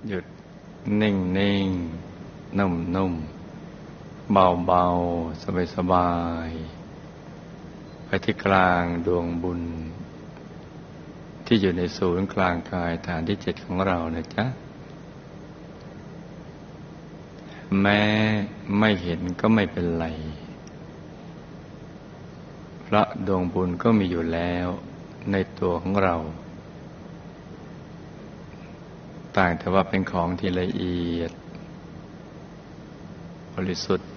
หยุดนิ่งนิ่งนุ่มนุ่มเบาเบาสบายสบายไปที่กลางดวงบุญที่อยู่ในศูนย์กลางกายฐานที่7ของเรานะจ๊ะแม้ไม่เห็นก็ไม่เป็นไรเพราะดวงบุญก็มีอยู่แล้วในตัวของเราต่างแต่ว่าเป็นของที่ละเอียดบริสุทธิ์